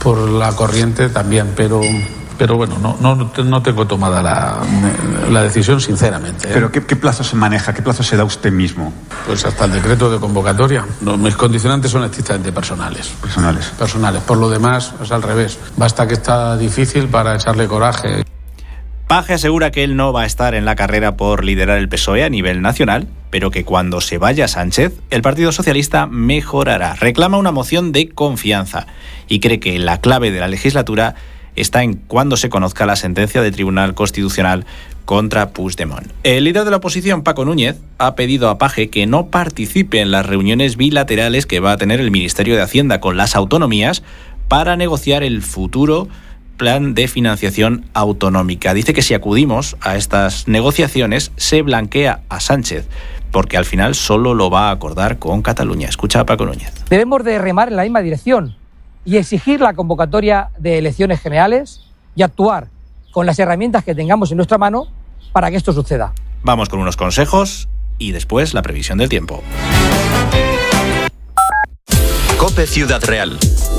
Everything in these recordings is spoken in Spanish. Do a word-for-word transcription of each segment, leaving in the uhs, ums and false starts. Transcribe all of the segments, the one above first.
por la corriente también, pero... Pero bueno, no, no, no tengo tomada la, la decisión, sinceramente. ¿eh? ¿Pero qué, qué plazo se maneja? ¿Qué plazo se da usted mismo? Pues hasta el decreto de convocatoria. No, mis condicionantes son estrictamente personales. Personales. Personales. Por lo demás, es al revés. Basta que está difícil para echarle coraje. Paje asegura que él no va a estar en la carrera por liderar el P S O E a nivel nacional, pero que cuando se vaya Sánchez, el Partido Socialista mejorará. Reclama una moción de confianza y cree que la clave de la legislatura está en cuando se conozca la sentencia del Tribunal Constitucional contra Puigdemont. El líder de la oposición, Paco Núñez, ha pedido a Paje que no participe en las reuniones bilaterales que va a tener el Ministerio de Hacienda con las autonomías para negociar el futuro plan de financiación autonómica. Dice que si acudimos a estas negociaciones se blanquea a Sánchez, porque al final solo lo va a acordar con Cataluña. Escucha a Paco Núñez. Debemos de remar en la misma dirección y exigir la convocatoria de elecciones generales y actuar con las herramientas que tengamos en nuestra mano para que esto suceda. Vamos con unos consejos y después la previsión del tiempo. COPE Ciudad Real.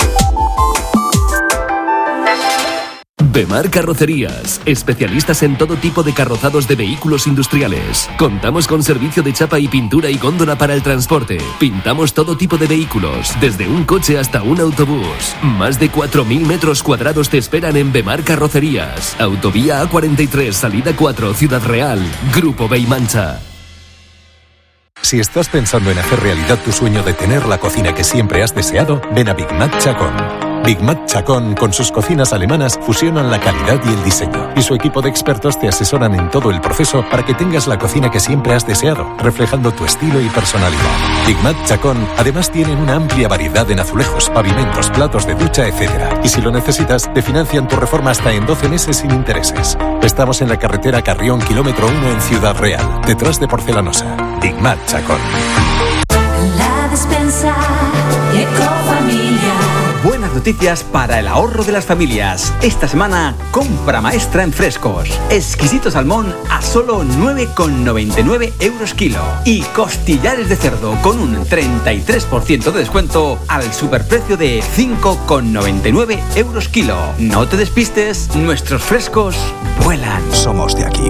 Bemar Carrocerías, especialistas en todo tipo de carrozados de vehículos industriales. Contamos con servicio de chapa y pintura y góndola para el transporte. Pintamos todo tipo de vehículos, desde un coche hasta un autobús. Más de cuatro mil metros cuadrados te esperan en Bemar Carrocerías. Autovía A cuarenta y tres, salida cuatro, Ciudad Real. Grupo Beimancha. Si estás pensando en hacer realidad tu sueño de tener la cocina que siempre has deseado, ven a Big Mac Chacón. Big Mac Chacón, con sus cocinas alemanas, fusionan la calidad y el diseño. Y su equipo de expertos te asesoran en todo el proceso para que tengas la cocina que siempre has deseado, reflejando tu estilo y personalidad. Big Mac Chacón, además, tienen una amplia variedad en azulejos, pavimentos, platos de ducha, etcétera. Y si lo necesitas, te financian tu reforma hasta en doce meses sin intereses. Estamos en la carretera Carrión, kilómetro uno en Ciudad Real, detrás de Porcelanosa. Big Mac Chacón. La despensa Ecofamilia. Buenas noticias para el ahorro de las familias. Esta semana, compra maestra en frescos. Exquisito salmón a solo nueve con noventa y nueve euros kilo. Y costillares de cerdo con un treinta y tres por ciento de descuento al superprecio de cinco con noventa y nueve euros kilo. No te despistes, nuestros frescos vuelan. Somos de aquí.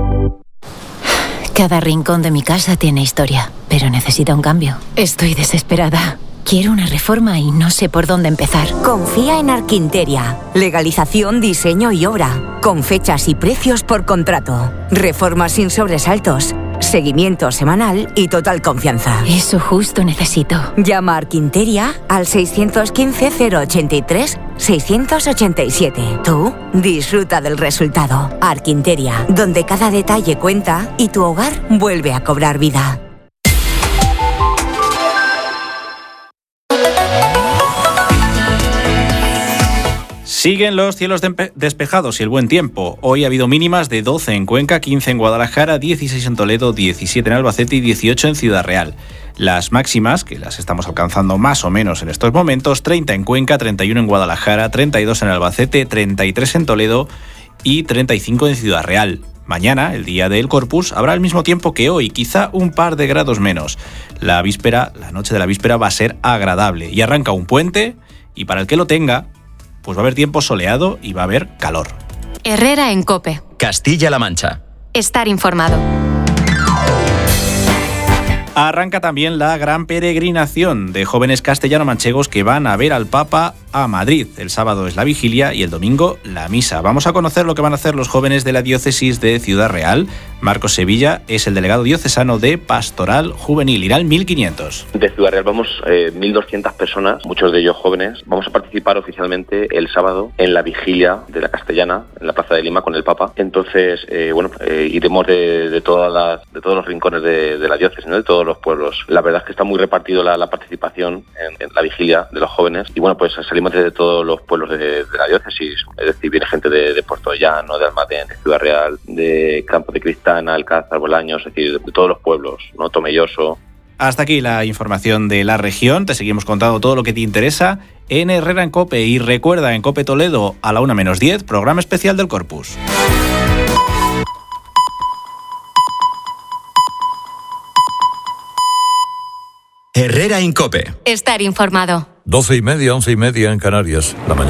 Cada rincón de mi casa tiene historia, pero necesita un cambio. Estoy desesperada. Quiero una reforma y no sé por dónde empezar. Confía en Arquinteria. Legalización, diseño y obra. Con fechas y precios por contrato. Reformas sin sobresaltos. Seguimiento semanal y total confianza. Eso justo necesito. Llama a Arquinteria al seiscientos quince cero ochenta y tres seiscientos ochenta y siete. Tú disfruta del resultado. Arquinteria, donde cada detalle cuenta y tu hogar vuelve a cobrar vida. Siguen los cielos de- despejados y el buen tiempo. Hoy ha habido mínimas de doce en Cuenca, quince en Guadalajara, dieciséis en Toledo, diecisiete en Albacete y dieciocho en Ciudad Real. Las máximas, que las estamos alcanzando más o menos en estos momentos, treinta en Cuenca, treinta y uno en Guadalajara, treinta y dos en Albacete, treinta y tres en Toledo y treinta y cinco en Ciudad Real. Mañana, el día del Corpus, habrá el mismo tiempo que hoy, quizá un par de grados menos. La víspera, la noche de la víspera va a ser agradable y arranca un puente y para el que lo tenga, pues va a haber tiempo soleado y va a haber calor. Herrera en COPE. Castilla-La Mancha. Estar informado. Arranca también la gran peregrinación de jóvenes castellano-manchegos que van a ver al Papa a Madrid. El sábado es la vigilia y el domingo la misa. Vamos a conocer lo que van a hacer los jóvenes de la diócesis de Ciudad Real. Marcos Sevilla es el delegado diocesano de Pastoral Juvenil. Irán mil quinientos. De Ciudad Real vamos eh, mil doscientas personas, muchos de ellos jóvenes. Vamos a participar oficialmente el sábado en la vigilia de la Castellana, en la Plaza de Lima, con el Papa. Entonces, eh, bueno, eh, iremos de, de, todas las, de todos los rincones de, de la diócesis, ¿no? De todos los pueblos. La verdad es que está muy repartido la, la participación en, en la vigilia de los jóvenes. Y bueno, pues salimos desde todos los pueblos de, de la diócesis. Es decir, viene gente de, de Puerto Llano, de Almadén, de Ciudad Real, de Campo de Cristana, Alcázar, Bolaños, es decir, de, de todos los pueblos, ¿no? Tomelloso. Hasta aquí la información de la región. Te seguimos contando todo lo que te interesa en Herrera en COPE. Y recuerda, en COPE Toledo, a la una menos diez, programa especial del Corpus. Herrera en COPE. Estar informado. Doce y media, once y media en Canarias. La mañana.